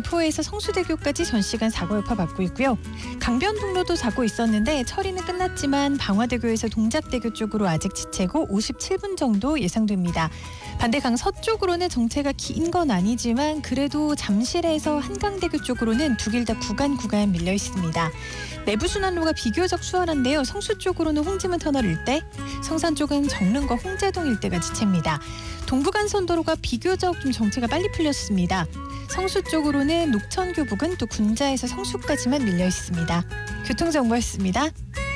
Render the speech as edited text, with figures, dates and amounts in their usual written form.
마포에서 성수대교까지 전시간 사고 여파 받고 있고요. 강변북로도 사고 있었는데 처리는 끝났지만 방화대교에서 동작대교 쪽으로 아직 지체고 57분 정도 예상됩니다. 반대 강 서쪽으로는 정체가 긴 건 아니지만 그래도 잠실에서 한강대교 쪽으로는 두 길 다 구간 밀려 있습니다. 내부순환로가 비교적 수월한데요. 성수 쪽으로는 홍지문 터널 일대, 성산 쪽은 정릉과 홍제동 일대가 지체입니다. 동부간선도로가 비교적 좀 정체가 빨리 풀렸습니다. 성수 쪽으로는 녹천교 부근 또 군자에서 성수까지만 밀려 있습니다. 교통정보였습니다.